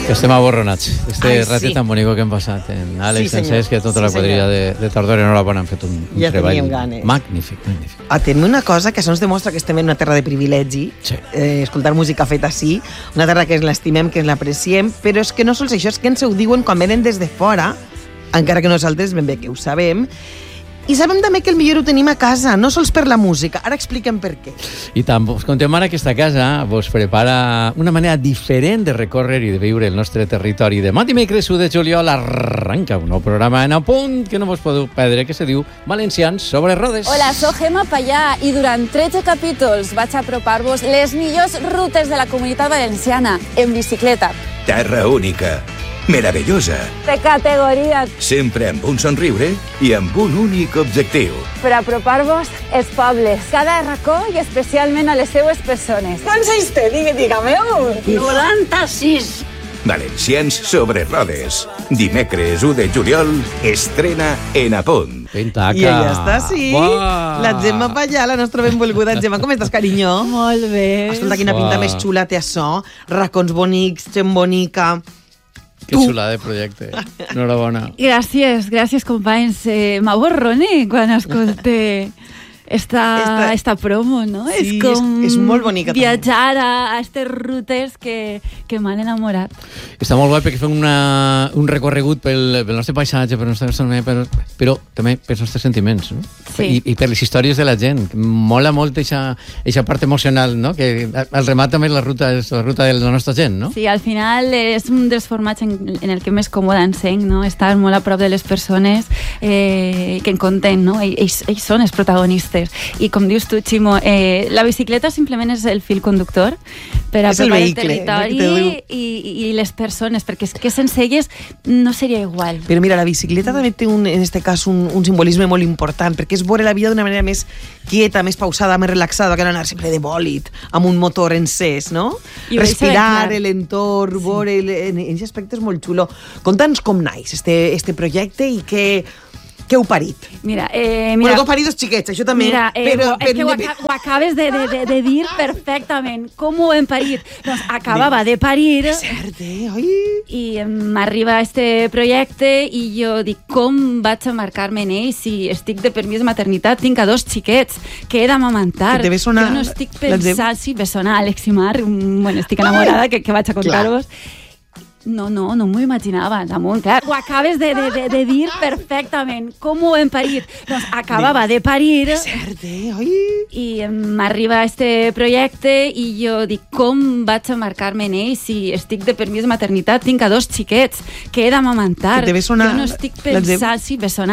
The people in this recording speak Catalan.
Estem aborronats. Ratet tan bonic que hem passat en Àlex, en Cesc, i tota la quadrilla de Tordera Enhorabona han fet un treball magnífic. També una cosa que això ens demostra que estem en una terra de privilegi, escoltar música feta així, una terra que l'estimem, que l'apreciem, però és que no sols això, és que ens ho diuen quan venen des de fora, encara que nosaltres ben bé que ho sabem, i sabem també que el millor ho tenim a casa, no sols per la música. Ara expliquem per què. I tant, vos contem ara que aquesta casa vos prepara una manera diferent de recórrer i de viure el nostre territori. Demà dimecres 1 de juliol arranca un nou programa en A Punt que no vos podeu perdre, que se diu Valencians sobre rodes. Hola, soc Gemma Pallà i durant 13 capítols vaig apropar-vos les millors rutes de la Comunitat Valenciana en bicicleta. Terra única, meravellosa. De categoria. Sempre amb un somriure i amb un únic objectiu. Per apropar-vos els pobles, cada racó i especialment a les seues persones. Quants anys té? Digue-me-ho. 96. Valencians sobre rodes. Dimecres 1 de juliol, estrena en A Punt. Pentaca. I ja està, sí. Uah. La Gemma Pallà, la nostra benvolguda. Gemma, com estàs, carinyo? Molt bé. Escolta, quina pinta més xula té això. Racons bonics, gent bonica. Que xula de projecte. Enhorabona. Gràcies, companys. M'aborrone quan escolte esta promo, no? Sí, és com és molt bonica. viatjar a aquestes rutes que m'han enamorat. Està molt guai perquè fem un recorregut pel nostre paisatge, per nostra gastronomia, però també pels nostres sentiments, no? Sí. I per les històries de la gent. Mola molt aquesta part emocional, no? Que al remat també és la ruta de la nostra gent, no? Sí, al final és un dels formats en el que més còmode em sent, no? Estar molt a prop de les persones que en compten, no? Ells són els protagonistes. I com dius tu, Ximo, la bicicleta simplement és el fil conductor per apropar el territori i les persones, perquè és que sense elles no seria igual. Però mira, la bicicleta també té, en este cas, un simbolisme molt important, perquè és veure la vida d'una manera més quieta, més pausada, més relaxada, que no anar sempre de bòlit, amb un motor encès, no? Respirar l'entorn, veure... En aquest aspecte és molt xulo. Conta'ns com naix este projecte i què heu parit. Mira, bueno, heu parit dos xiquets, això també. Mira, és que ho acabes de dir perfectament. Com ho hem parit? Doncs acabava de parir. És cert, oi? I m'arriba este projecte i jo dic, com vaig a marcar-me en ell si estic de permís de maternitat, tinc a 2 xiquets que he d'amamantar. Que deve sonar... Jo no estic pensant, sí, ve sonar Àlex i Mar, bueno, estic enamorada, que vaig a contar-vos. No m'ho imaginava, damunt, clar. Ho acabes de dir perfectament. Com ho hem parit? Doncs acabava de parir. És cert, oi? I m'arriba este projecte i jo dic, com vaig a marcar-me en ell si estic de permís de maternitat, tinc a 2 xiquets que he d'amamantar. Que deve sonar... Jo no estic pensant, sí, ve sonar